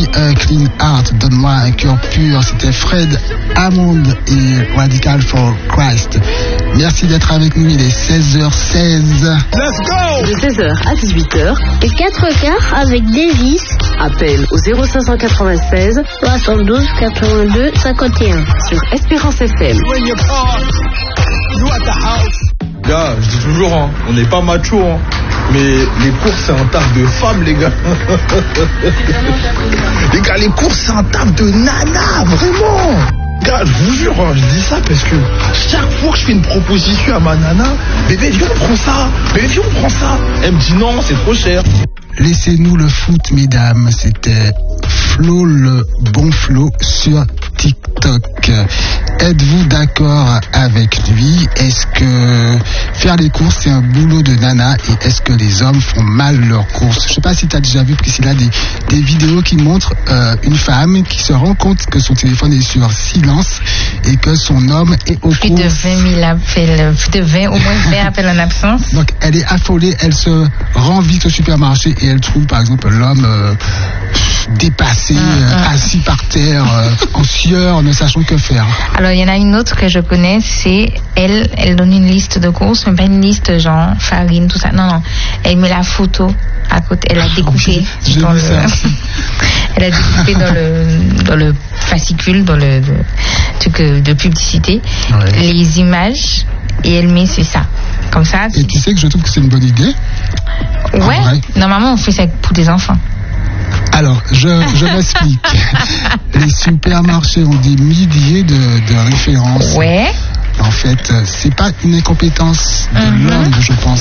Clean Heart, donne-moi un cœur pur. C'était Fred Hammond et Radical for Christ. Merci d'être avec nous, il est 16h16. Let's go! De 16h à 18h, et 4 quarts avec Davis. appel au 0596 72 82 51 sur Espérance FM. When you call, you at the house. Gars, je dis toujours, hein, on n'est pas macho, hein, mais les courses c'est un taf de femmes, les gars. Les gars, les courses c'est un taf de nana, vraiment. Gars, je vous jure, hein, je dis ça parce que chaque fois que je fais une proposition à ma nana, bébé, viens, on prend ça. Bébé, viens, on prend ça. Elle me dit non, c'est trop cher. Laissez-nous le foot, mesdames. C'était Flo, le bon Flo sur TikTok. Êtes-vous d'accord avec lui? Est-ce que faire les courses c'est un boulot de nana et est-ce que les hommes font mal leurs courses? Je sais pas si tu as déjà vu, Priscilla, des vidéos qui montrent une femme qui se rend compte que son téléphone est sur silence et que son homme est au plus de 20 000 appels, au moins 20 appels en absence. Donc elle est affolée, elle se rend vite au supermarché et elle trouve par exemple l'homme dépassé, assis par terre, en sueur, ne sachant que faire. Alors il y en a une autre que je connais, c'est elle donne une liste de courses, mais pas une liste genre farine, tout ça. Non, elle met la photo à côté, elle a découpé dans le elle a découpé dans le fascicule, dans le truc de publicité, les images et elle met c'est ça. Comme ça. Et tu sais que je trouve que c'est une bonne idée. Ouais. Normalement on fait ça pour des enfants. Alors, je m'explique. Les supermarchés ont des milliers de références. Ouais. En fait, c'est pas une incompétence de l'homme, je pense.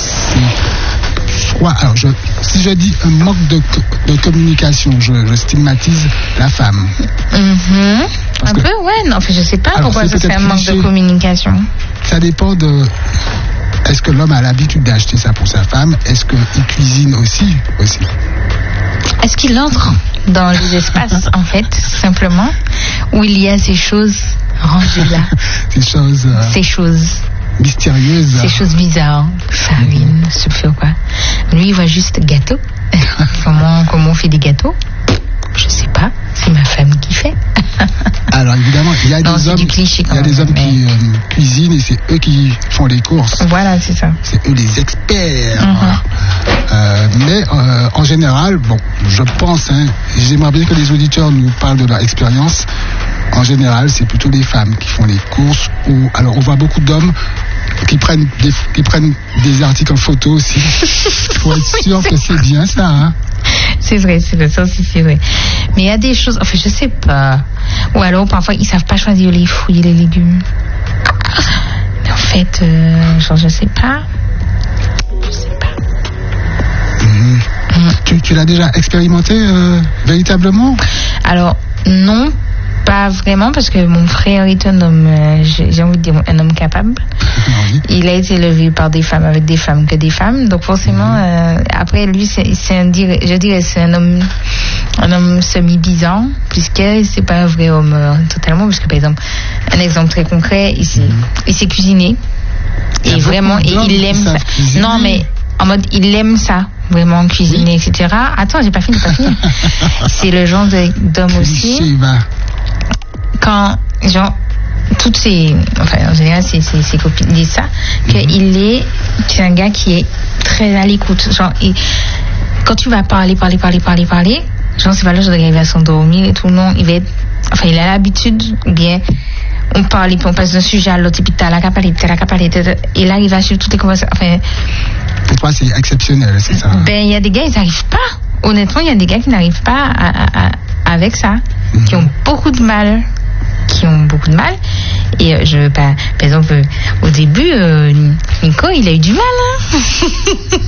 Alors, si je dis un manque de communication, je stigmatise la femme. Un peu, ouais. Non, je sais pas pourquoi ça serait un manque de communication. Ça dépend de... Est-ce que l'homme a l'habitude d'acheter ça pour sa femme? Est-ce qu'il cuisine aussi? Est-ce qu'il entre dans les espaces, en fait, simplement, où il y a ces choses rangées là? Ces choses mystérieuses. Ces choses bizarres. Farine, je sais quoi. Lui, il voit juste gâteau. Comment on fait des gâteaux? Je sais pas. C'est ma femme qui fait. Alors évidemment, il y a des hommes, cliché quand il y a des hommes qui cuisinent et c'est eux qui font les courses. Voilà, c'est ça. C'est eux les experts. Mais en général, bon, je pense, j'aimerais bien que les auditeurs nous parlent de leur expérience. En général, c'est plutôt les femmes qui font les courses. Alors on voit beaucoup d'hommes qui prennent des articles en photo aussi. Pour être sûr que c'est bien ça. C'est vrai, ça aussi c'est vrai. Mais il y a des choses, enfin je sais pas. Ou alors parfois ils savent pas choisir les fruits et les légumes. Mais en fait, je sais pas. Tu l'as déjà expérimenté véritablement? Alors non, pas vraiment, parce que mon frère est un homme, j'ai envie de dire un homme capable. Il a été élevé par des femmes, avec des femmes que des femmes, donc forcément après lui c'est un homme semi-bizarre, puisque c'est pas un vrai homme totalement, parce que par exemple un exemple très concret, il s'est cuisiné et vraiment il aime ça. Non mais en mode il aime ça vraiment cuisiner, etc. Attends, j'ai pas fini. C'est le genre d'homme aussi quand genre toutes ses, enfin en général ses copines disent ça, c'est un gars qui est très à l'écoute, genre quand tu vas parler, genre c'est pas là, je dois arriver à s'endormir et tout, non, il a l'habitude, ou bien on parle et puis on passe d'un sujet à l'autre et puis t'as la capacité, et là il va suivre toutes les conversations, enfin pour toi c'est exceptionnel, c'est ça? Ben il y a des gars, ils n'arrivent pas, honnêtement il y a des gars qui n'arrivent pas avec ça, qui ont beaucoup de mal, et par exemple au début Nico il a eu du mal